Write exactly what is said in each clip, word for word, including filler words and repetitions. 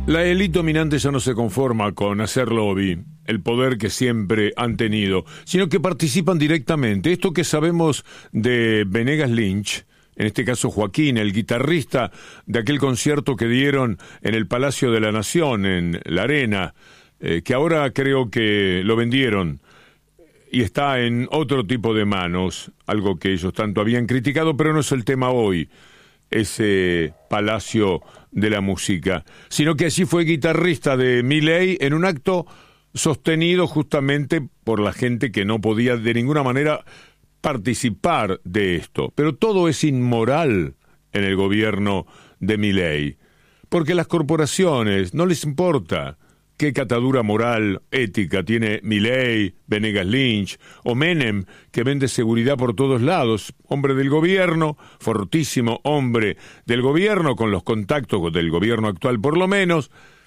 La élite dominante ya no se conforma con hacer lobby, el poder que siempre han tenido, sino que participan directamente. Esto que sabemos de Venegas Lynch, en este caso Joaquín, el guitarrista de aquel concierto que dieron en el Palacio de la Nación, en la Arena, eh, que ahora creo que lo vendieron y está en otro tipo de manos, algo que ellos tanto habían criticado, pero no es el tema hoy, ese Palacio de la Música, sino que allí fue guitarrista de Milei en un acto sostenido justamente por la gente que no podía de ninguna manera participar de esto. Pero todo es inmoral en el gobierno de Milei, porque las corporaciones no les importa qué catadura moral, ética tiene Milei, Venegas Lynch o Menem, que vende seguridad por todos lados, hombre del gobierno, fortísimo hombre del gobierno, con los contactos del gobierno actual por lo menos.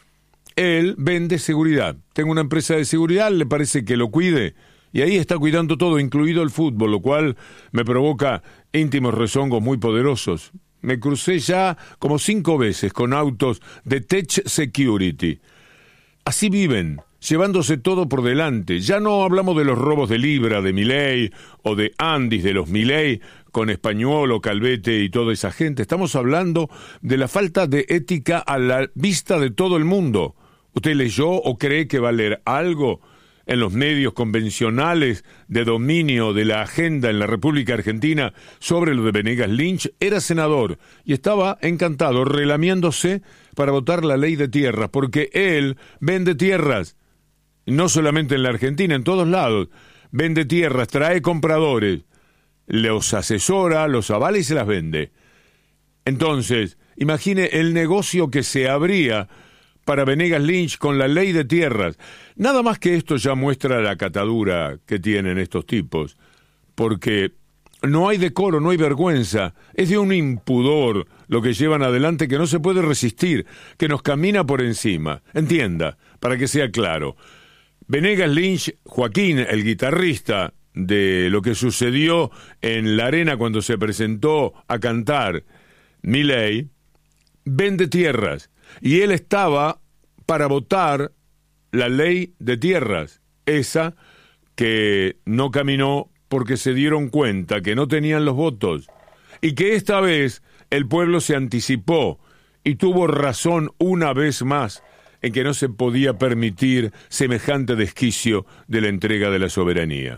Él vende seguridad. Tengo una empresa de seguridad, le parece que lo cuide, y ahí está cuidando todo, incluido el fútbol, lo cual me provoca íntimos rezongos muy poderosos. Me crucé ya como cinco veces con autos de Tech Security. Así viven, llevándose todo por delante. Ya no hablamos de los robos de Libra, de Milei, o de Andis, de los Milei, con Español, Calvete y toda esa gente. Estamos hablando de la falta de ética a la vista de todo el mundo. ¿Usted leyó o cree que va a leer algo en los medios convencionales de dominio de la agenda en la República Argentina sobre lo de Venegas Lynch? Era senador y estaba encantado, relamiéndose para votar la ley de tierras, porque él vende tierras, no solamente en la Argentina, en todos lados. Vende tierras, trae compradores, los asesora, los avala y se las vende. Entonces, imagine el negocio que se abría para Venegas Lynch con la ley de tierras. Nada más que esto ya muestra la catadura que tienen estos tipos, porque no hay decoro, no hay vergüenza, es de un impudor lo que llevan adelante que no se puede resistir, que nos camina por encima. Entienda, para que sea claro, Venegas Lynch, Joaquín, el guitarrista de lo que sucedió en la Arena cuando se presentó a cantar Milei, vende tierras, y él estaba para votar la ley de tierras, esa que no caminó porque se dieron cuenta que no tenían los votos, y que esta vez el pueblo se anticipó y tuvo razón una vez más en que no se podía permitir semejante desquicio de la entrega de la soberanía.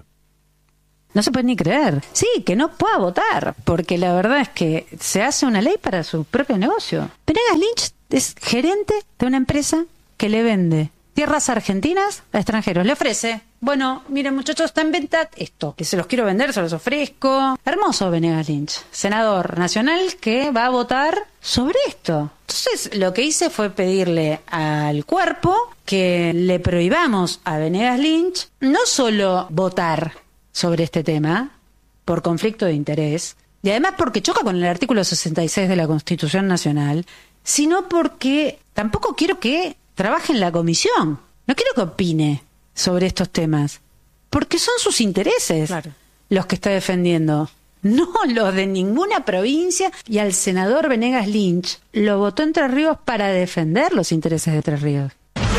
No se puede ni creer. Sí, que no pueda votar, porque la verdad es que se hace una ley para su propio negocio. Venegas Lynch es gerente de una empresa que le vende tierras argentinas a extranjeros. Le ofrece, bueno, miren muchachos, está en venta esto, que se los quiero vender, se los ofrezco. Hermoso Venegas Lynch, senador nacional que va a votar sobre esto. Entonces lo que hice fue pedirle al cuerpo que le prohibamos a Venegas Lynch no solo votar sobre este tema por conflicto de interés, y además porque choca con el artículo sesenta y seis de la Constitución Nacional, sino porque tampoco quiero que trabaje en la comisión. No quiero que opine sobre estos temas, porque son sus intereses, claro, los que está defendiendo, no los de ninguna provincia. Y al senador Venegas Lynch lo votó Entre Ríos para defender los intereses de Entre Ríos.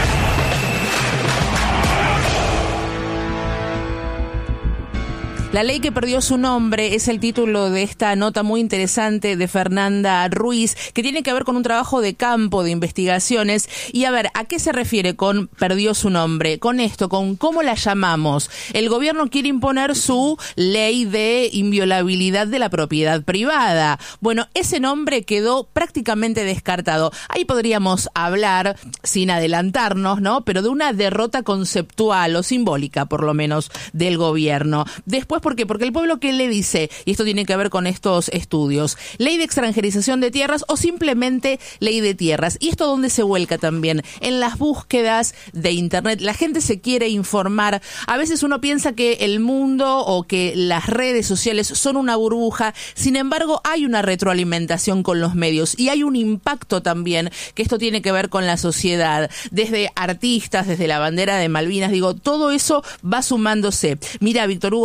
La ley que perdió su nombre es el título de esta nota muy interesante de Fernanda Ruiz, que tiene que ver con un trabajo de campo, de investigaciones. Y a ver, ¿a qué se refiere con perdió su nombre? Con esto, con cómo la llamamos. El gobierno quiere imponer su ley de inviolabilidad de la propiedad privada. Bueno, ese nombre quedó prácticamente descartado. Ahí podríamos hablar, sin adelantarnos, ¿no?, pero de una derrota conceptual o simbólica, por lo menos, del gobierno. Después, ¿por qué? Porque el pueblo, ¿qué le dice? Y esto tiene que ver con estos estudios. Ley de extranjerización de tierras o simplemente ley de tierras. ¿Y esto dónde se vuelca también? En las búsquedas de Internet. La gente se quiere informar. A veces uno piensa que el mundo o que las redes sociales son una burbuja. Sin embargo, hay una retroalimentación con los medios y hay un impacto también, que esto tiene que ver con la sociedad. Desde artistas, desde la bandera de Malvinas, digo, todo eso va sumándose. Mira, Víctor Hugo, de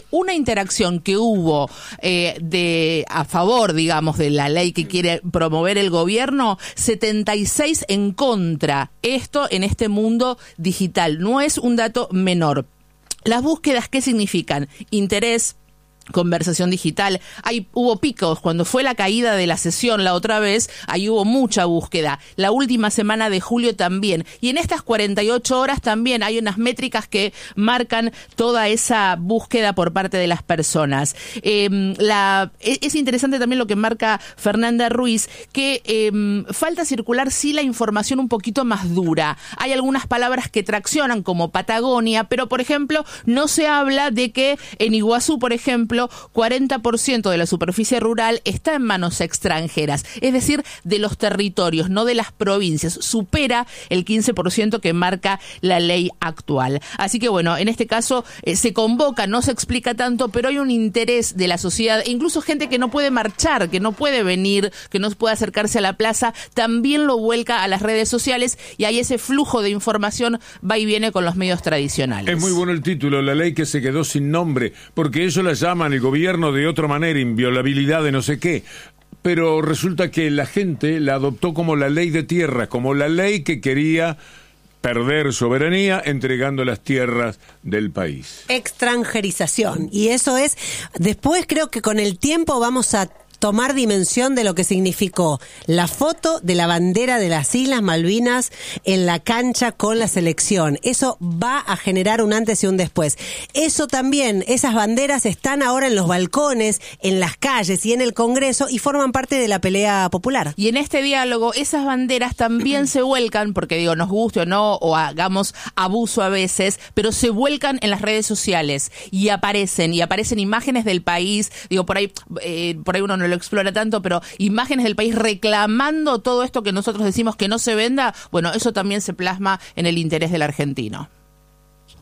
una interacción que hubo eh, de a favor, digamos, de la ley que quiere promover el gobierno, setenta y seis en contra. Esto en este mundo digital. No es un dato menor. Las búsquedas, ¿qué significan? Interés, conversación digital. Hay, hubo picos, cuando fue la caída de la sesión la otra vez, ahí hubo mucha búsqueda. La última semana de julio también. Y en estas cuarenta y ocho horas también hay unas métricas que marcan toda esa búsqueda por parte de las personas. Eh, la, es interesante también lo que marca Fernanda Ruiz, que eh, falta circular sí la información un poquito más dura. Hay algunas palabras que traccionan, como Patagonia, pero por ejemplo, no se habla de que en Iguazú, por ejemplo, cuarenta por ciento de la superficie rural está en manos extranjeras, es decir, de los territorios, no de las provincias. Supera el quince por ciento que marca la ley actual. Así que bueno, en este caso eh, se convoca, no se explica tanto, pero hay un interés de la sociedad, e incluso gente que no puede marchar, que no puede venir, que no puede acercarse a la plaza, también lo vuelca a las redes sociales, y hay ese flujo de información va y viene con los medios tradicionales. Es muy bueno el título, la ley que se quedó sin nombre, porque ellos la llaman el gobierno de otra manera, inviolabilidad de no sé qué, pero resulta que la gente la adoptó como la ley de tierras, como la ley que quería perder soberanía entregando las tierras del país. Extranjerización, y eso es, después creo que con el tiempo vamos a tomar dimensión de lo que significó la foto de la bandera de las Islas Malvinas en la cancha con la selección. Eso va a generar un antes y un después. Eso también, esas banderas están ahora en los balcones, en las calles y en el Congreso, y forman parte de la pelea popular. Y en este diálogo esas banderas también se vuelcan, porque digo, nos guste o no, o hagamos abuso a veces, pero se vuelcan en las redes sociales y aparecen, y aparecen imágenes del país, digo, por ahí, eh, por ahí uno no lo explora tanto, pero imágenes del país reclamando todo esto que nosotros decimos que no se venda. Bueno, eso también se plasma en el interés del argentino.